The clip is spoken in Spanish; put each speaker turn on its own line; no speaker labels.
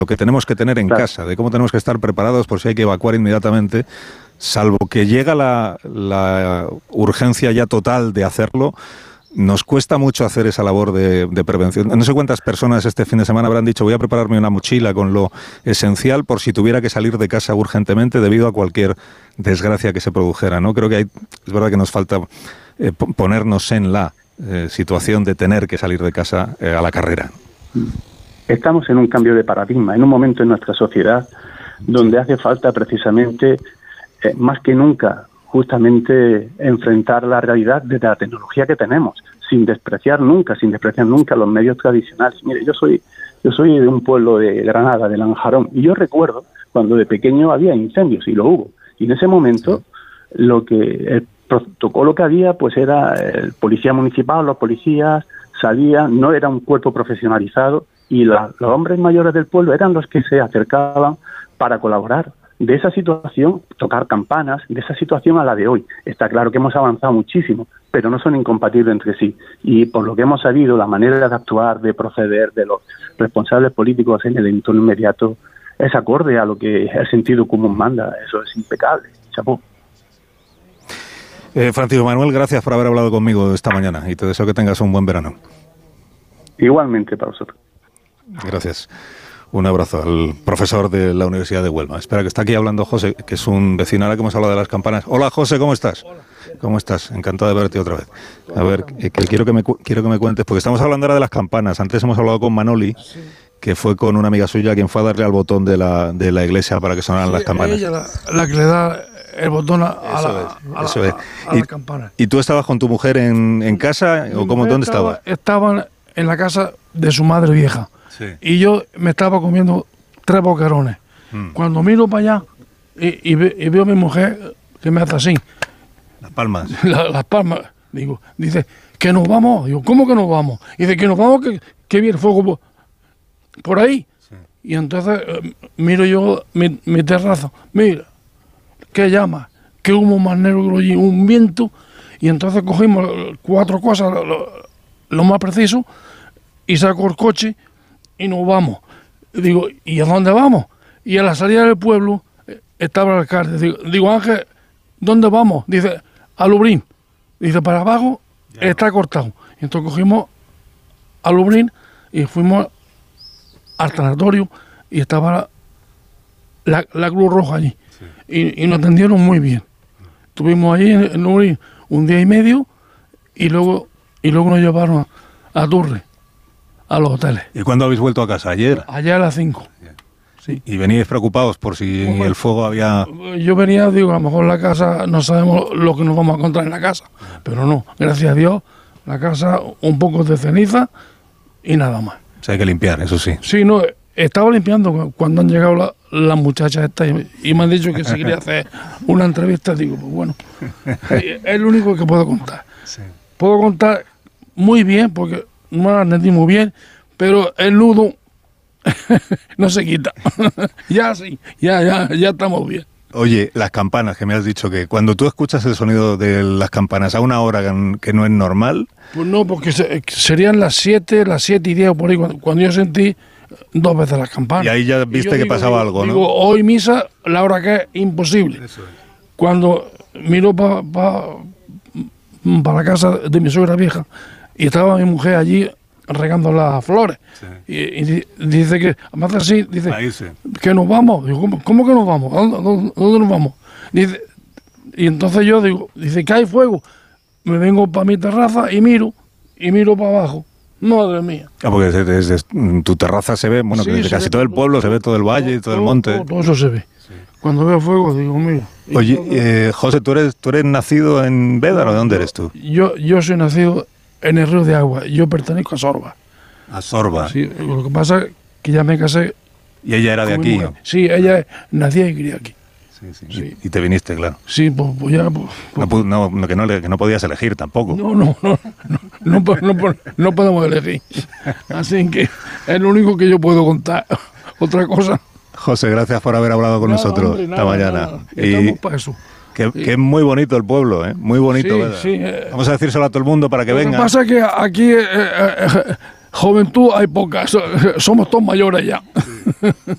lo que tenemos que tener en
Claro.
casa, de cómo tenemos que estar preparados por si hay que evacuar inmediatamente, salvo que llega la urgencia ya total de hacerlo. Nos cuesta mucho hacer esa labor de prevención. No sé cuántas personas este fin de semana habrán dicho voy a prepararme una mochila con lo esencial por si tuviera que salir de casa urgentemente debido a cualquier desgracia que se produjera, ¿no? Creo que es verdad que nos falta ponernos en la situación de tener que salir de casa a la carrera.
Estamos en un cambio de paradigma, en un momento en nuestra sociedad donde hace falta precisamente, más que nunca, justamente enfrentar la realidad de la tecnología que tenemos, sin despreciar nunca los medios tradicionales. Mire, yo soy de un pueblo de Granada, de Lanjarón, y yo recuerdo cuando de pequeño había incendios, y lo hubo, y en ese momento el protocolo que había pues era el policía municipal, los policías salían, no era un cuerpo profesionalizado, y los hombres mayores del pueblo eran los que se acercaban para colaborar. De esa situación, tocar campanas, de esa situación a la de hoy. Está claro que hemos avanzado muchísimo, pero no son incompatibles entre sí. Y por lo que hemos sabido, la manera de actuar, de proceder de los responsables políticos en el entorno inmediato es acorde a lo que el sentido común manda. Eso es impecable. Chapó.
Francisco Manuel, gracias por haber hablado conmigo esta mañana y te deseo que tengas un buen verano.
Igualmente para vosotros.
Gracias. Un abrazo al profesor de la Universidad de Huelva. Espera, que está aquí hablando José, que es un vecino ahora que hemos hablado de las campanas. Hola, José, ¿cómo estás?
Hola.
¿Cómo estás? Encantado de verte otra vez. A ver, quiero que me cuentes, porque estamos hablando ahora de las campanas. Antes hemos hablado con Manoli, que fue con una amiga suya quien fue a darle al botón de la iglesia para que sonaran las campanas.
Ella la que le da el botón a la campana.
¿Y tú estabas con tu mujer en casa o dónde estabas?
Estaban en la casa de su madre vieja. Sí. Y yo me estaba comiendo 3 boquerones. Cuando miro para allá y veo a mi mujer que me hace así.
Las palmas.
Las palmas. Dice, que nos vamos. Digo, ¿cómo que nos vamos? Dice, que nos vamos, que viene el fuego por ahí. Sí. Y entonces miro yo mi terraza. Mira, qué llama, qué humo más negro, un viento. Y entonces cogimos 4 cosas, lo más preciso, y saco el coche y nos vamos. Digo, ¿y a dónde vamos? Y a la salida del pueblo estaba el alcalde. Digo, Ángel, ¿dónde vamos? Dice, a Lubrín. Dice, para abajo está cortado. Y entonces cogimos a Lubrín y fuimos al sanatorio y estaba la Cruz Roja allí. Sí. Y nos atendieron muy bien. Estuvimos allí en Lubrín 1 día y medio y luego nos llevaron a Turre, a los hoteles.
¿Y cuándo habéis vuelto a casa? ¿Ayer?
Ayer a las 5. Sí.
¿Y veníais preocupados por si el fuego había...?
Yo venía, digo, a lo mejor la casa, no sabemos lo que nos vamos a encontrar en la casa. Pero no, gracias a Dios, la casa un poco de ceniza y nada más.
O sea, hay que limpiar, eso sí.
Sí, no, estaba limpiando cuando han llegado las muchachas estas y me han dicho que se quería hacer una entrevista. Digo, pues bueno, es lo único que puedo contar. Sí. Puedo contar muy bien, porque no la entendí muy bien, pero el nudo no se quita. Ya sí, ya estamos bien.
Oye, las campanas, que me has dicho que cuando tú escuchas el sonido de las campanas a una hora que no es normal...
Pues no, porque serían las 7 y 10 por ahí, cuando yo sentí 2 veces las campanas.
Y ahí ya viste que pasaba algo, ¿no?
Digo, hoy misa, la hora que es imposible. Eso es. Cuando miro para la casa de mi suegra vieja y estaba mi mujer allí regando las flores. Sí. Y dice que, además así, dice, que nos vamos. Digo, ¿cómo que nos vamos? ¿Dónde nos vamos? Dice, y entonces yo digo, dice que hay fuego. Me vengo para mi terraza y miro para abajo. Madre mía.
Porque desde tu terraza se ve, bueno, sí, desde casi todo el pueblo se ve todo el valle y todo el monte.
Todo eso se ve. Sí. Cuando veo fuego digo, mira.
Oye, José, ¿tú eres nacido en Bédaro? ¿De dónde eres tú?
Yo soy nacido en el Río de Agua. Yo pertenezco a Sorba.
¿A Sorba?
Sí, lo que pasa es que ya me casé.
¿Y ella era de aquí? ¿No?
Sí, ella nacía y crió aquí.
Sí. Y te viniste, claro.
Sí, pues ya...
que no podías elegir tampoco.
No podemos elegir. Así que es lo único que yo puedo contar. Otra cosa...
José, gracias por haber hablado con nosotros esta mañana.
Estamos para eso.
Que es muy bonito el pueblo, ¿eh? Muy bonito, ¿verdad?
Sí,
vamos a decírselo a todo el mundo para que venga.
Lo que pasa es que aquí juventud hay poca. Somos todos mayores ya. Sí.